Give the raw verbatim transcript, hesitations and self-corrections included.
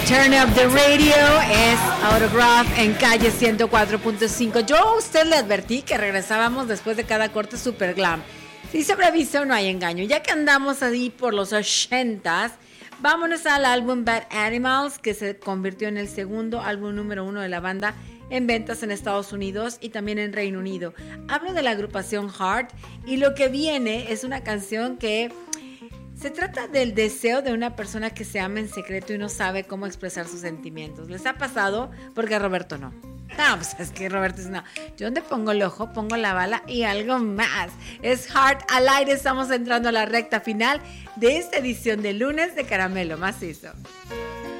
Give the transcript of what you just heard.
Turn Up the Radio es Autograph en calle ciento cuatro punto cinco. Yo a usted le advertí que regresábamos después de cada corte super glam. Si sobre aviso no hay engaño. Ya que andamos ahí por los ochentas, vámonos al álbum Bad Animals, que se convirtió en el segundo álbum número uno de la banda en ventas en Estados Unidos y también en Reino Unido. Hablo de la agrupación Heart y lo que viene es una canción que se trata del deseo de una persona que se ama en secreto y no sabe cómo expresar sus sentimientos. ¿Les ha pasado? Porque a Roberto no. No, pues es que Roberto dice, no, yo donde pongo el ojo, pongo la bala y algo más. Es Heart al aire, estamos entrando a la recta final de esta edición de lunes de Caramelo Macizo.